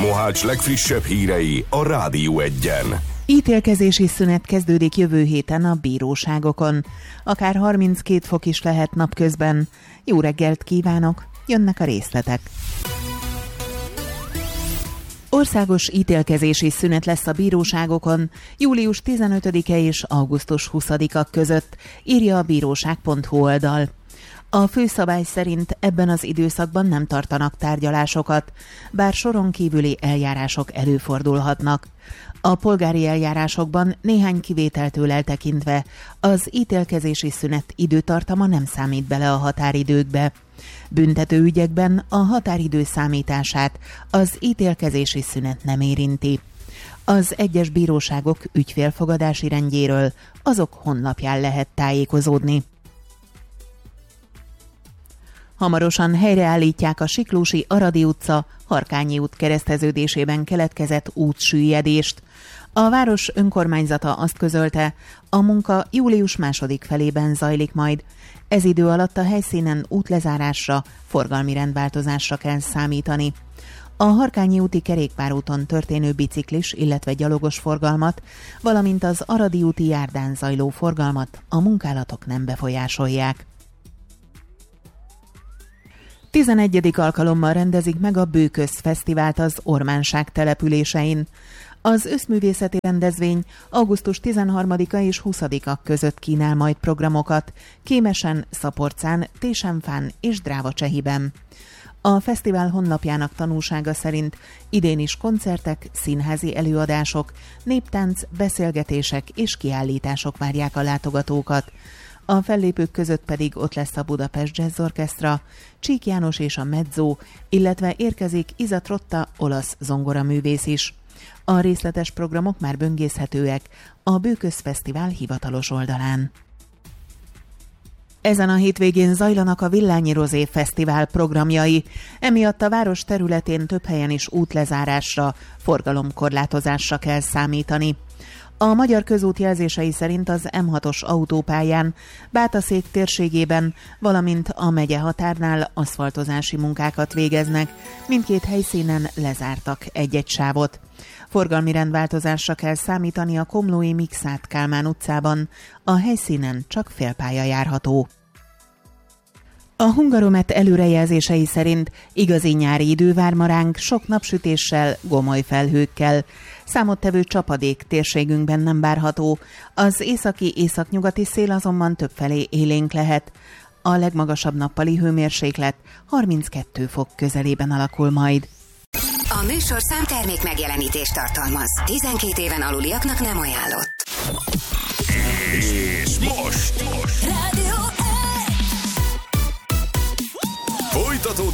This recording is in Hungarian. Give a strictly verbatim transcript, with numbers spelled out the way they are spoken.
Mohács legfrissebb hírei a Rádió Egyen. Ítélkezési szünet kezdődik jövő héten a bíróságokon. Akár harminckét fok is lehet napközben. Jó reggelt kívánok, jönnek a részletek. Országos ítélkezési szünet lesz a bíróságokon július tizenötödike és augusztus huszadika között, írja a bíróság pont hu oldal. A főszabály szerint ebben az időszakban nem tartanak tárgyalásokat, bár soron kívüli eljárások előfordulhatnak. A polgári eljárásokban néhány kivételtől eltekintve az ítélkezési szünet időtartama nem számít bele a határidőkbe. Büntető ügyekben a határidő számítását az ítélkezési szünet nem érinti. Az egyes bíróságok ügyfélfogadási rendjéről azok honlapján lehet tájékozódni. Hamarosan helyreállítják a Siklósi Aradi utca Harkányi út kereszteződésében keletkezett útsüllyedést. A város önkormányzata azt közölte, a munka július második felében zajlik majd. Ez idő alatt a helyszínen útlezárásra, forgalmi rendváltozásra kell számítani. A Harkányi úti kerékpárúton történő biciklis, illetve gyalogos forgalmat, valamint az Aradi úti járdán zajló forgalmat a munkálatok nem befolyásolják. tizenegyedik alkalommal rendezik meg a Bőköz Fesztivált az Ormánság településein. Az összművészeti rendezvény augusztus tizenharmadika és huszadika között kínál majd programokat Kémesen, Szaporcán, Tésenfán és Drávacsehiben. A fesztivál honlapjának tanúsága szerint idén is koncertek, színházi előadások, néptánc, beszélgetések és kiállítások várják a látogatókat. A fellépők között pedig ott lesz a Budapest Jazz Orchestra, Csík János és a Mezzo, illetve érkezik Iza Trotta, olasz zongoraművész is. A részletes programok már böngészhetőek a Bőköz Fesztivál hivatalos oldalán. Ezen a hétvégén zajlanak a Villányi Rozé Fesztivál programjai, emiatt a város területén több helyen is útlezárásra, forgalomkorlátozásra kell számítani. A Magyar Közút jelzései szerint az em hatos autópályán, Bátaszék térségében, valamint a megye határnál aszfaltozási munkákat végeznek, mindkét helyszínen lezártak egy-egy sávot. Forgalmi rendváltozásra kell számítani a komlói Mikszáth Kálmán utcában, a helyszínen csak félpálya járható. A Hungaromet előrejelzései szerint igazi nyári idő vár ma ránk, sok napsütéssel, gomoly felhőkkel. Számottevő csapadék térségünkben nem várható, az északi-északnyugati szél azonban többfelé élénk lehet. A legmagasabb nappali hőmérséklet harminckettő fok közelében alakul majd. A műsor számtermék megjelenítést tartalmaz. tizenkét éven aluliaknak nem ajánlott. És most, most. Rádió folytatódik